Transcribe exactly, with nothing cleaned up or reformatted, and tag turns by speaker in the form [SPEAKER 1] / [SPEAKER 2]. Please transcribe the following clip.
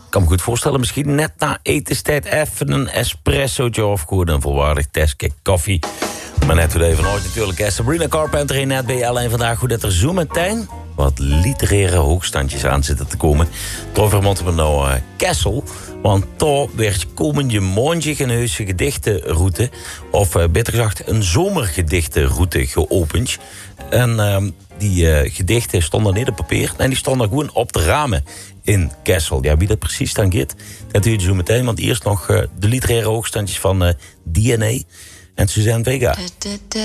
[SPEAKER 1] kan me goed voorstellen, misschien net na etenstijd even een espressootje of goed een volwaardig testkick koffie. Maar net hoe even nooit natuurlijk. Hè. Sabrina Carpenter in net B L en vandaag goed dat er zo meteen wat literaire hoogstandjes aan zitten te komen. Toch vermonten we nou uh, Kessel. Want toch werd komende maandag een heuse gedichtenroute, of uh, beter gezegd een zomergedichtenroute geopend. En uh, die uh, gedichten stonden niet op papier en die stonden gewoon op de ramen in Kessel. Ja, wie dat precies dan gaat, dat doe je zo meteen. Want eerst nog uh, de literaire hoogstandjes van uh, D N A en Suzanne Vega.